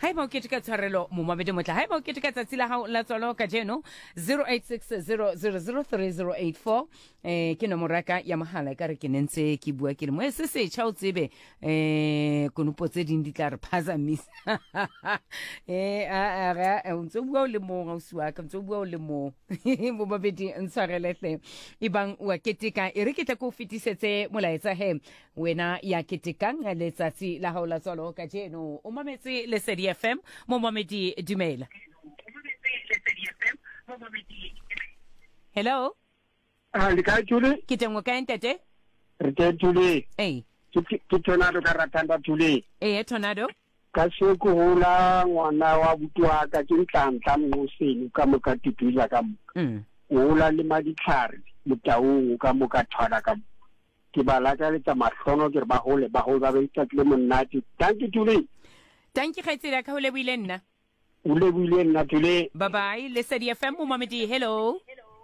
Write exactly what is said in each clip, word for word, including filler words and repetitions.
Hai mo ke tika tshwarelo mo mamedi motla hai mo ke tika tsatsi la hao la tsolo ka jeno zero eight six zero zero zero three zero eight four eh ke nomoro raka ya mahala ka re ke nentse ke bua ke le mo se se tshao tsebe eh konopo tse ding di tla re phazamisa eh a a a untso bua le mo ga uswa ka untso bua le mo mo babedi ntshwarelele ibang wa ketika e re ke tla ko fitisetse molaetsa he wena ya ketikang le tsatsi la hao la tsolo ka jeno o mametse le Sedi F M mo mamedi dumela. Hello. Ah, le ka tshule ke tengwe ka ntate re te tshule eh ke tornado ka ratanda tshule eh tornado ka se ko hola ngwana wa butwa ka ke ntantla moseni ka mo ka tipila ka mo mm hola le maditlhare metaung ka mo ka thwala ka ke bala ka le tsa mahlono ke re ba hole ba ho ba be tsatle monnati tanki tshule tanki khaitsela ka hole buile nna o le buile nna tshule bye bye le Sedi F M mo mamedi hello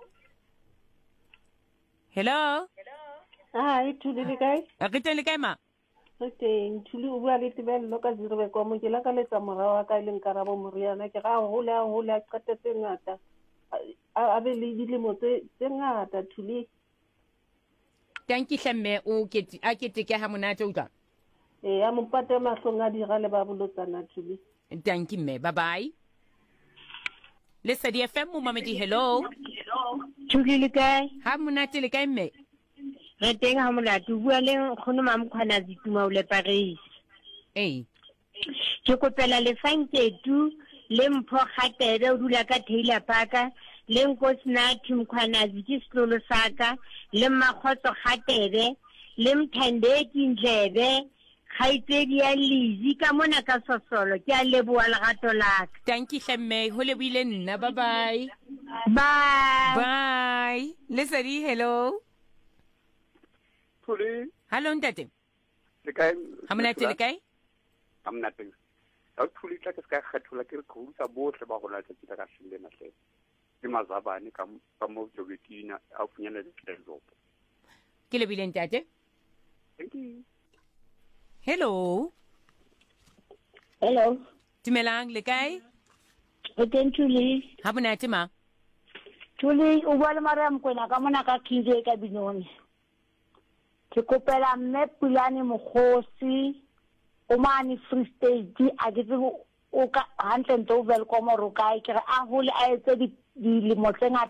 hello Hi, Thuli le kae? a ke tele kae ma Re teng, Thuli o bua le Tebello ka Zirwe kwa mo ke la ka letsa morao ka le nkarabo moriana ke ga hola hola qetetse ngata a be le dilemo tse tse ngata Thuli. tanki hlemme o ke a ke teke ha monate o tla Eh a mo pate mahlong a dira le ba bolotsana Thuli. tanki mme bye bye le Sedi F M mo mamedi hello Thuli le kae? ha monate le kae mme Re teng ha molate o bua le nkgono Mamkhwana Zituma o le Paris. eh Ke kopela le fanketu le mpho khatebe o dula ka Taylor Park le nkosinathi Mkhwana Zikislolo saka le makhotso khatebe le mthandeki ndlebe khaitsedi ya lizi ka mona ka sosolo ke a leboa legato laka tanki hlemme ho le buile nna bye bye bye bye le Sedi hello tshule hello ntate le kae ha monate le kae amna teng a tshule tla ke ska khathola ke re khutsa bohle ba hola tsa tsa ka shile na hle ke mazabane ka ka mo jobetina a funyana le tlelo ke le buile ntate thank you hello hello dumelang le kae o teng Thuli ha monate ma Thuli o bua le Mariam Kwena ka mona ka Kide ka Binoni ke kopela mme Pulane Mokgosi o mane Free State a ke tse o ka hantle ntse o welcome ro kae ke re a hole a etse di dilemo tse ngata